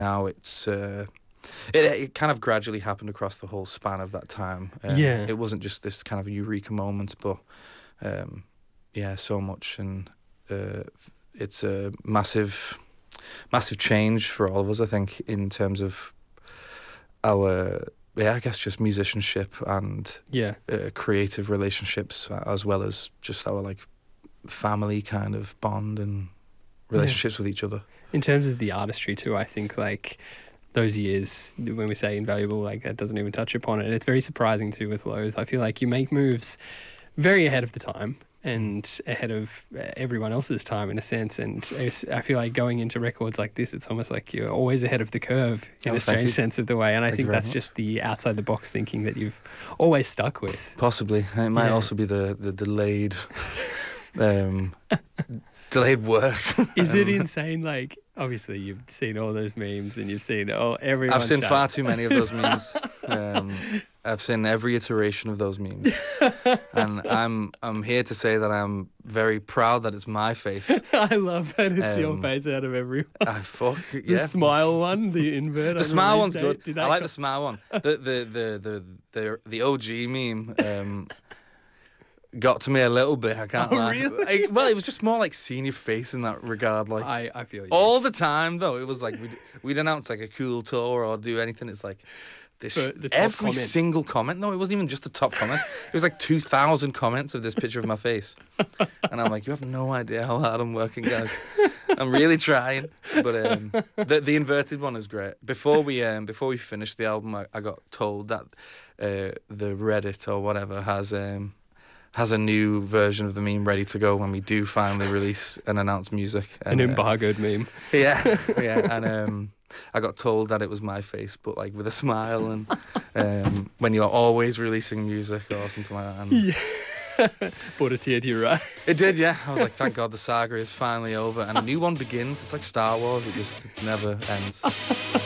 now it kind of gradually happened across the whole span of that time. Yeah. It wasn't just this kind of eureka moment, but yeah, so much, and it's a massive change for all of us, I think, in terms of our, I guess just musicianship and Yeah. creative relationships, as well as just our like family kind of bond and relationships with each other. In terms of the artistry too, I think like those years, when we say invaluable, like that doesn't even touch upon it. It's very surprising too with Loathe. I feel like you make moves very ahead of the time and ahead of everyone else's time in a sense. And I feel like going into records like this, it's almost like you're always ahead of the curve in a strange sense of the way. And I think that's just the outside the box thinking that you've always stuck with. Possibly. And it might also be the delayed delayed work. Is it insane? Like, obviously you've seen all those memes and you've seen everyone. I've seen far too many of those memes. I've seen every iteration of those memes, and I'm here to say that I'm very proud that it's my face. I love that it's your face out of everyone. The smile one, the invert. The smile one's good. I like the smile one. The OG meme. Got to me a little bit, I can't lie. Really? Well, it was just more like seeing your face in that regard. Like I feel you. All the time, though. It was like we'd announce like a cool tour or do anything. It's like this every single comment. No, it wasn't even just the top comment. It was like 2,000 comments of this picture of my face. And I'm like, you have no idea how hard I'm working, guys. I'm really trying. But the inverted one is great. Before we finished the album, I got told that the Reddit or whatever has a new version of the meme ready to go when we do finally release and announce music. And, an embargoed meme. Yeah. And I got told that it was my face, but like with a smile, and when you're always releasing music or something like that. And yeah. Brought a tear to your eye. It did, yeah. I was like, thank God the saga is finally over and a new one begins. It's like Star Wars, it just never ends.